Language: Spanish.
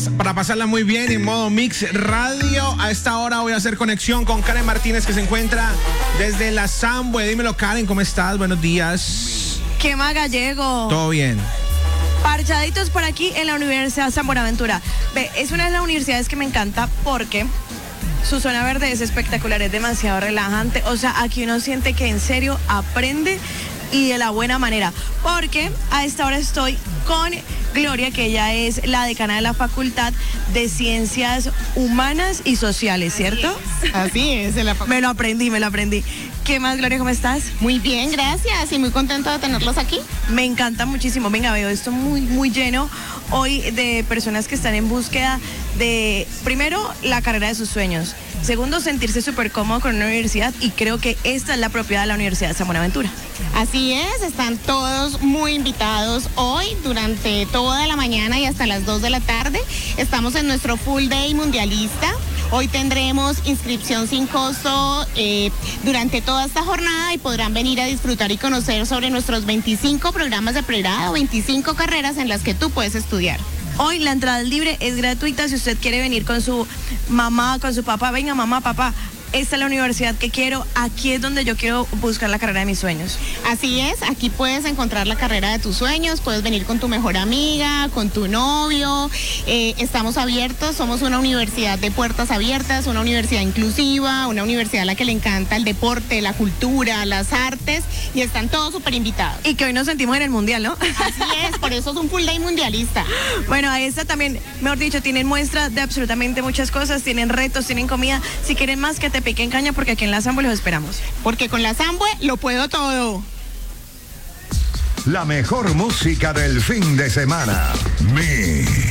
para pasarla muy bien en modo Mix Radio. A esta hora voy a hacer conexión con Karen Martínez, que se encuentra desde la Samboe. Dímelo, Karen, ¿cómo estás? Buenos días. ¿Qué más, Gallego? Todo bien. Parchaditos por aquí en la Universidad San Buenaventura. Ve, es una de las universidades que me encanta porque su zona verde es espectacular, es demasiado relajante. O sea, aquí uno siente que en serio aprende y de la buena manera. Porque a esta hora estoy con Gloria, que ella es la decana de la Facultad de Ciencias Humanas y Sociales, ¿cierto? Así es, en la Me lo aprendí. ¿Qué más, Gloria? ¿Cómo estás? Muy bien, gracias y muy contento de tenerlos aquí. Me encanta muchísimo. Venga, veo esto muy lleno hoy de personas que están en búsqueda de, primero, la carrera de sus sueños. Segundo, sentirse súper cómodo con una universidad, y creo que esta es la propiedad de la Universidad de San Buenaventura. Así es, están todos muy invitados hoy durante toda la mañana y hasta las 2 de la tarde. Estamos en nuestro Full Day Mundialista. Hoy tendremos inscripción sin costo durante toda esta jornada y podrán venir a disfrutar y conocer sobre nuestros 25 programas de pregrado, 25 carreras en las que tú puedes estudiar. Hoy la entrada es libre, es gratuita. Si usted quiere venir con su mamá, con su papá, venga, mamá, papá, esta es la universidad que quiero, aquí es donde yo quiero buscar la carrera de mis sueños. Así es, aquí puedes encontrar la carrera de tus sueños, puedes venir con tu mejor amiga, con tu novio. Estamos abiertos, somos una universidad de puertas abiertas, una universidad inclusiva, una universidad a la que le encanta el deporte, la cultura, las artes, y están todos súper invitados. Y que hoy nos sentimos en el mundial, ¿no? Así es, por eso es un full day mundialista. Bueno, ahí está también, mejor dicho, tienen muestra de absolutamente muchas cosas, tienen retos, tienen comida. Si quieren más, que te piquen caña, porque aquí en la Samboe los esperamos. Porque con la Samboe lo puedo todo. La mejor música del fin de semana.